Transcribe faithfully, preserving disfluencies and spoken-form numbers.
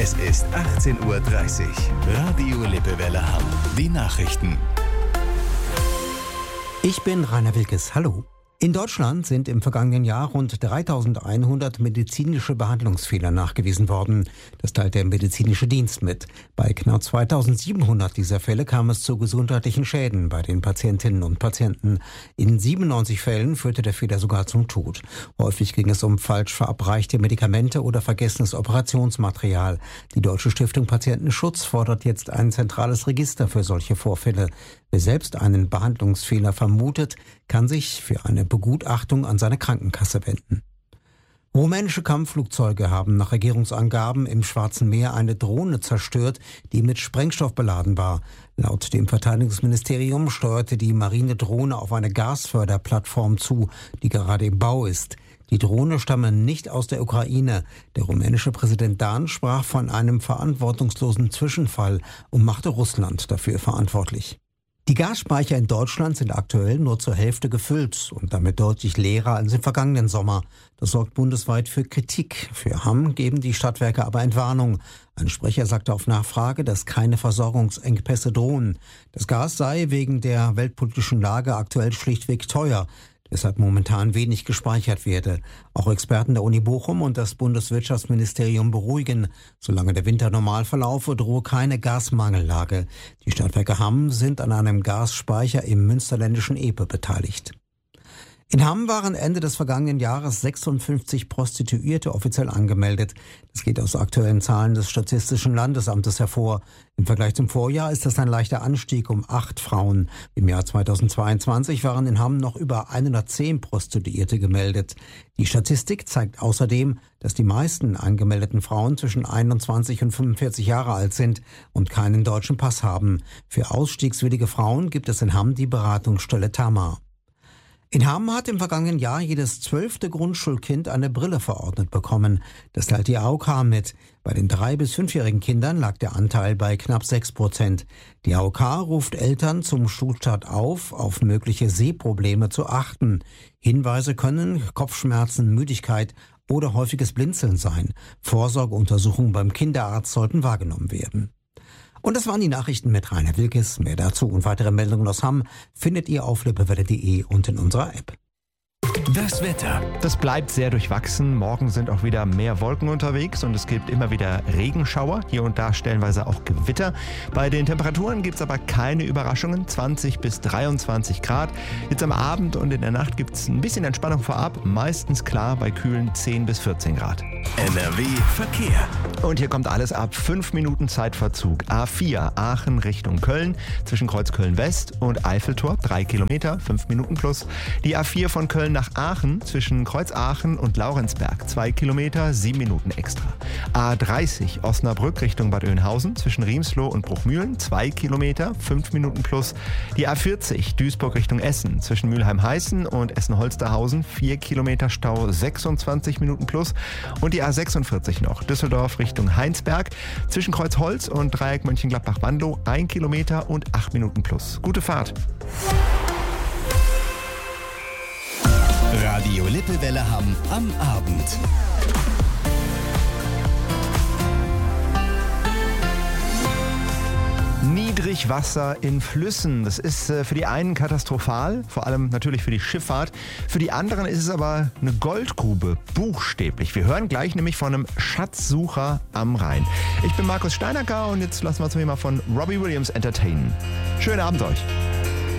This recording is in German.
Es ist achtzehn Uhr dreißig. Radio Lippewelle Hamm. Die Nachrichten. Ich bin Rainer Wilkes. Hallo. In Deutschland sind im vergangenen Jahr rund dreitausendeinhundert medizinische Behandlungsfehler nachgewiesen worden. Das teilt der medizinische Dienst mit. Bei knapp zweitausendsiebenhundert dieser Fälle kam es zu gesundheitlichen Schäden bei den Patientinnen und Patienten. In siebenundneunzig Fällen führte der Fehler sogar zum Tod. Häufig ging es um falsch verabreichte Medikamente oder vergessenes Operationsmaterial. Die Deutsche Stiftung Patientenschutz fordert jetzt ein zentrales Register für solche Vorfälle. Wer selbst einen Behandlungsfehler vermutet, kann sich für eine Begutachtung an seine Krankenkasse wenden. Rumänische Kampfflugzeuge haben nach Regierungsangaben im Schwarzen Meer eine Drohne zerstört, die mit Sprengstoff beladen war. Laut dem Verteidigungsministerium steuerte die Marinedrohne auf eine Gasförderplattform zu, die gerade im Bau ist. Die Drohne stamme nicht aus der Ukraine. Der rumänische Präsident Dan sprach von einem verantwortungslosen Zwischenfall und machte Russland dafür verantwortlich. Die Gasspeicher in Deutschland sind aktuell nur zur Hälfte gefüllt und damit deutlich leerer als im vergangenen Sommer. Das sorgt bundesweit für Kritik. Für Hamm geben die Stadtwerke aber Entwarnung. Ein Sprecher sagte auf Nachfrage, dass keine Versorgungsengpässe drohen. Das Gas sei wegen der weltpolitischen Lage aktuell schlichtweg teuer, deshalb momentan wenig gespeichert werde. Auch Experten der Uni Bochum und das Bundeswirtschaftsministerium beruhigen. Solange der Winter normal verlaufe, drohe keine Gasmangellage. Die Stadtwerke Hamm sind an einem Gasspeicher im münsterländischen Epe beteiligt. In Hamm waren Ende des vergangenen Jahres sechsundfünfzig Prostituierte offiziell angemeldet. Das geht aus aktuellen Zahlen des Statistischen Landesamtes hervor. Im Vergleich zum Vorjahr ist das ein leichter Anstieg um acht Frauen. Im Jahr zweitausendzweiundzwanzig waren in Hamm noch über hundertzehn Prostituierte gemeldet. Die Statistik zeigt außerdem, dass die meisten angemeldeten Frauen zwischen einundzwanzig und fünfundvierzig Jahre alt sind und keinen deutschen Pass haben. Für ausstiegswillige Frauen gibt es in Hamm die Beratungsstelle Tamar. In Hamm hat im vergangenen Jahr jedes zwölfte Grundschulkind eine Brille verordnet bekommen. Das teilt die A O K mit. Bei den drei- bis fünfjährigen Kindern lag der Anteil bei knapp sechs Prozent. Die A O K ruft Eltern zum Schulstart auf, auf mögliche Sehprobleme zu achten. Hinweise können Kopfschmerzen, Müdigkeit oder häufiges Blinzeln sein. Vorsorgeuntersuchungen beim Kinderarzt sollten wahrgenommen werden. Und das waren die Nachrichten mit Rainer Wilkes. Mehr dazu und weitere Meldungen aus Hamm findet ihr auf lippewelle punkt de und in unserer App. Das Wetter. Das bleibt sehr durchwachsen. Morgen sind auch wieder mehr Wolken unterwegs und es gibt immer wieder Regenschauer, hier und da stellenweise auch Gewitter. Bei den Temperaturen gibt es aber keine Überraschungen, zwanzig bis dreiundzwanzig Grad. Jetzt am Abend und in der Nacht gibt es ein bisschen Entspannung vorab, meistens klar bei kühlen zehn bis vierzehn Grad. N R W Verkehr. Und hier kommt alles ab fünf Minuten Zeitverzug. A vier Aachen Richtung Köln, zwischen Kreuzköln West und Eiffeltor, drei Kilometer, fünf Minuten plus. Die A vier von Köln nach Aachen, zwischen Kreuz Aachen und Laurenzberg, zwei Kilometer, sieben Minuten extra. A dreißig Osnabrück Richtung Bad Oeynhausen, zwischen Riemsloh und Bruchmühlen, zwei Kilometer, fünf Minuten plus. Die A vierzig Duisburg Richtung Essen, zwischen Mülheim-Heißen und Essen-Holsterhausen, vier Kilometer Stau, sechsundzwanzig Minuten plus. Und die A sechsundvierzig noch, Düsseldorf Richtung Heinsberg, zwischen Kreuzholz und Dreieck Mönchengladbach-Wandow, ein Kilometer und acht Minuten plus. Gute Fahrt! Radio Lippewelle Hamm am Abend. Niedrigwasser in Flüssen, das ist äh, für die einen katastrophal, vor allem natürlich für die Schifffahrt. Für die anderen ist es aber eine Goldgrube, buchstäblich. Wir hören gleich nämlich von einem Schatzsucher am Rhein. Ich bin Markus Steinacker und jetzt lassen wir uns mal von Robbie Williams entertainen. Schönen Abend euch.